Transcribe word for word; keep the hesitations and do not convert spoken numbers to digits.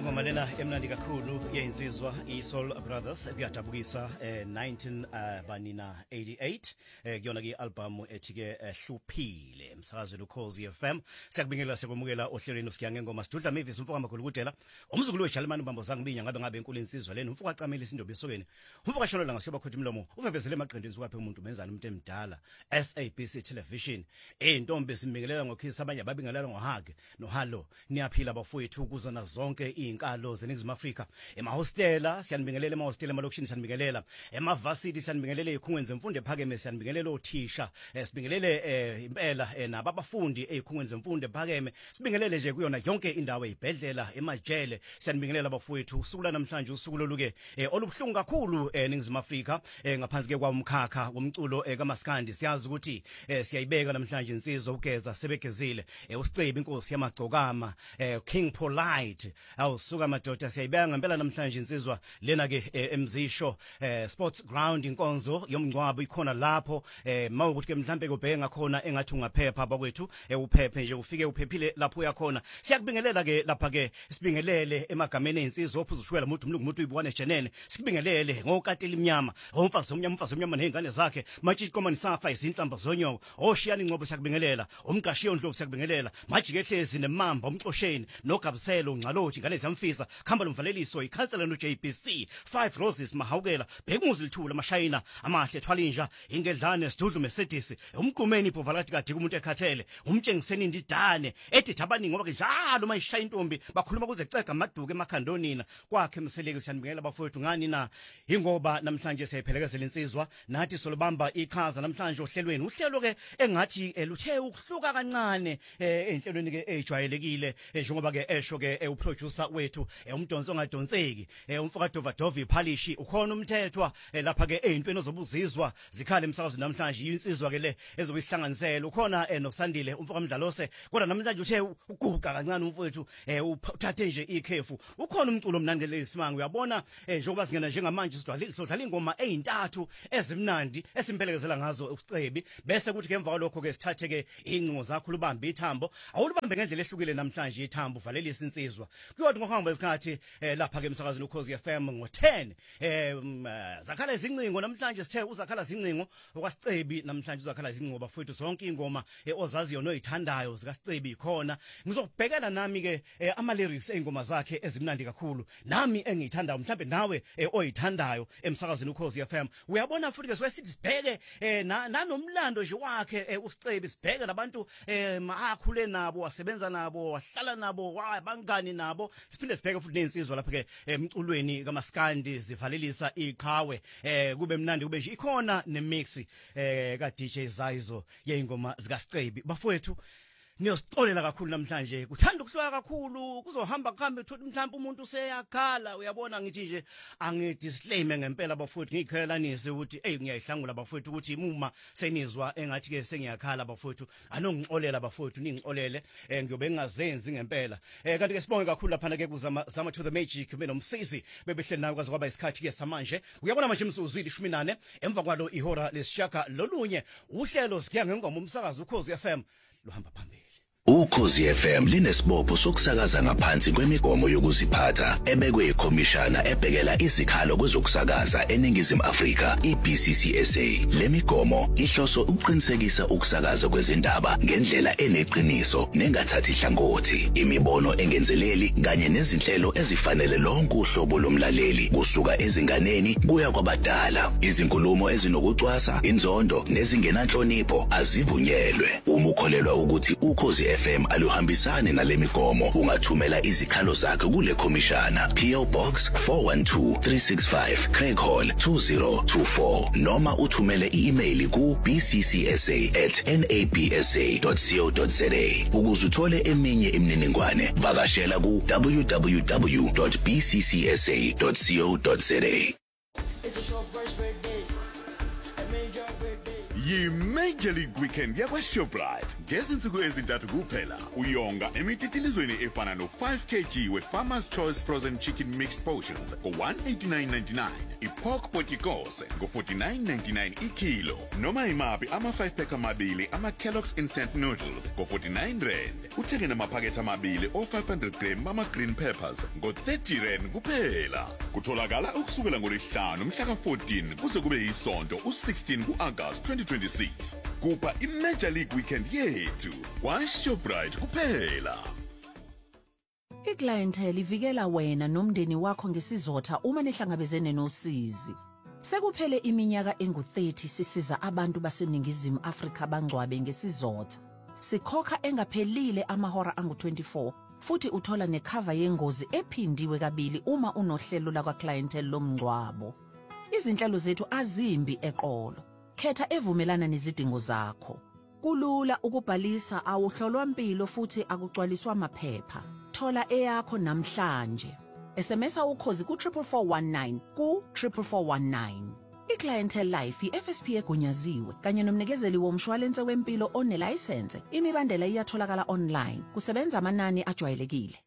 ingoma lena emnandi kakhulu yensizwa iSoul Brothers kuyadabukisa eh, nineteen uh, banina eighty-eight eh, kuyona ke album ethi ke hluphile emsakazweni uKhosi F M. Siyakubingelela sekwamukela ohlelweni usiyange ngoma Sidudla Mavis umfoka makhulu kudela umzukulu weJalimani ubambo zangibinya ngabe ngabe enkulu insizwa lena umfoka camela isindobe esokeni umfoka shonela ngasiyoba khotha imlomo uvevezele emaqendeni kwaphe umuntu menzana umuntu emdala S A B C television eh intombi esimbekelela ngokhisa abanye babingelela ngohage nohalo niyaphila bafowethu ukuzona zonke izinkalo zeNingizimu Afrika emahostela siyanibingelela emahostela emalokishini siyanibingelela emavasiti siyanibingelela ezikhungweni zemfundo ephakeme siyanibingelela othisha sibingelele impela nababafundi ezikhungweni zemfundo ephakeme sibingelele nje kuyona yonke indawo ezibhedlela emajele siyanibingelela bafowethu usuku namhlanje usuku loluke olubhlungu kakhulu eNingizimu Afrika ngaphansi ke kwamkhakha womculo kaMaskandi siyazi ukuthi siyayibeka namhlanje insizwa ugeza sebegezile uSicebe inkosi yamagcokama King Polite awusuka madoda siyayibeka ngempela namhlanje insizwa lena ke emzisho sports ground inkonzo yomngcwabo ikhona lapho mawukuthi ke mhlambe kubhenga khona engathi ungaphepha abakwethu uphephe nje ufike uphephile lapho uyakhona siyakubingelela ke lapha ke sibingelele emagameni einsizwa ophuza ushwela umuntu umlungu umuntu uyibone jenene sibingelele ngokatela imnyama omfazi omnyama umfazi omnyama nezingane zakhe matshi komani safa izinhlamba zonyoko oshiyana ingcobo siyakubingelela umqashiyo ndlovu siyakubingelela majike ehlezi nemamba umxosheni nogabuselo ungcalothi ngale ziyamfisa khamba lomvaleliso ikhansela no J B C five roses mahawukela bhekumuzi lithula amashayina amahle thwalinja ingedlane sidudlu Mercedes umqumeni ipovalati kade kumuntu ekhathele umtshengiseni indidane ethi thabani ngoba ke njalo mayishaya intombi bakhuluma kuze cega amaduke emakhandonina kwakhe emseleke siyanibingelela bafowethu ngani na ingoba namhlanje siyaphelekezela insizwa nathi solubamba iqhaza namhlanje ohlelweni uhlelo ke engathi luthe ukuhluka kancane enhlelweni ke ejwayelekile njengoba ke esho ke uproducer wethu umdonso ongadonseki umfoka Dovadovi Phalishi ukhona umthethwa lapha ke ezintweni ozobuzizwa zikhale emsakazweni namhlanje insizwa ke le ezobisihlanganisela ukhona nokusandile umfoka Mdlalose kodwa namhlanje uthe uguqa kancane umfowethu uthathe nje ikhefu ukhona umculo omnandi lesimanga uyabona njengoba singena njengamanje sidlala ingoma ezintathu ezimnandi esimpelekezela ngazo uSicebe bese kuthi ke emva kwalokho ke sithathe ke incingo zakho lubambe ithambo awulubambe ngendlela ehlukile namhlanje ithambo uvalele isinsizwa kuyothi ngokuhamba isikhathi lapha ke emsakazweni uKhosi F M ngo ten zakhala izincingo namhlanje sithe uzakhala izincingo okwaSicebe namhlanje uzakhala izincingo bafowethu zonke ingoma ozaziyo noyithandayo zikaSicebe ikhona ngizokubhekela nami ke ama lyrics eingoma zakhe ezimnandi kakhulu nami engiyithandayo mhlambe nawe oyithandayo emsakazweni uKhosi F M uyabona futhi ke sithi sibheke nanomlando nje wakhe uSicebe sibheke nabantu akhule nabo wasebenza nabo wahlala nabo wabangani nabo siphinde sibheke futhi nensizwa lapha ke emculweni kaMaskandi zivalelisa iqhawe kube mnandi kube nje ikhona nemix ka D J Zaizo yeingoma zikaSicebe bafowethu niyosixolela kakhulu namhlanje kuthanda ukuhloka kakhulu kuzohamba kuhambe uthola mhlawumbe umuntu useyakhala uyabona ngithi nje angidisclaimer ngempela bafowethu ngikhelanise ukuthi hey ngiyayihlangula bafowethu ukuthi imuma senizwa engathi ke sengiyakhala bafowethu anongixolela bafowethu ningixolele ngiyobe ngingazenzi ngempela kanti ke sibonge kakhulu lapha ke kuzama zama to the magic benomsisi bebehleli nayo kwaze kwaba isikhathi ke samanje uyabona manje imsuzwili ishumi nane emva kwalo ihora lesishaka lolunye uhlelo siya ngengoma umsakazo uKhosi F M luhamba phambili. Ukhosi F M linesibopho sokusakaza ngaphansi kwemigomo yokuziphatha ebekwe ikhomishana ebhekela izikhalo kwezokusakaza eNingizimu Afrika I B C C S A. Lemigomo ihloso ukuqinisekisa ukusakaza kwezindaba ngendlela eneqiniso nengathathi ihlangothi, imibono engenzeleli kanye nezinhlelo ezifanele lonke uhlobo lomlaleli kusuka ezinganeni kuya kwabadala. Izinkulumo ezinokucwasa, inzondo nezingenanhlonipho azivunyelwe. Uma ukholelwa ukuthi uKhosi F M aluhambisane nalemigomo ungathumela izikhalo zakhe kule khomishana P O Box four one two three six five Craig Hall two zero two four noma uthumele i-email ku b c c s a at n a b s a dot co dot za ukuze uthole eminye imininingwane vakashela ku w w w dot b c c s a dot co dot za. It's a short birthday. I made your birthday. Yi-Major League Weekend yakwa-Shoprite. Ngezinsuku ezintathu kuphela uyonga emititilizweni efana no-five kilograms we-Farmer's Choice Frozen Chicken Mixed Portions ngo-one eighty-nine ninety-nine, i-pork potikosi ngo-forty-nine ninety-nine ikilo, noma imaphi ama-five pack amabili ama-Kellogg's Instant Noodles ngo-forty-nine rand. Uthenge namaphakethe amabili o-five hundred gram ama-green peppers ngo-thirty rand kuphela. Kutholakala ukusukela ngolesihlanu mhla ka-fourteen kuze kube yisonto u-sixteen ku-August twenty twenty-six. Kuba i-Major League Weekend yethu kwa-Shoprite kuphela. Iclientele ivikela wena nomndeni wakho ngesizotha uma nihlangabezene nosizi. Sekuphele iminyaka engu thirty sisiza abantu baseningizimu Afrika bangcwabe ngesizotha. Sikhokha engaphelile amahora angu twenty-four futhi uthola necover yengozi ephindiwe kabili uma unohlelo lakwa clientele lomngcwabo. Izinhlelo zethu azimbi eqolo. Khetha evumelana nezidingo zakho. Kulula ukubhalisa awuhlolwa impilo futhi akugcwaliswa amaphepha. Thola eyakho namhlanje. S M S ukhozi ku four four one nine ku four four one nine. iClientele Life i-F S P egunyaziwe kanye nomnikezeli womshwalense wempilo onelicense. Imibandela iyatholakala online. Kusebenza amanani ajwayelekile.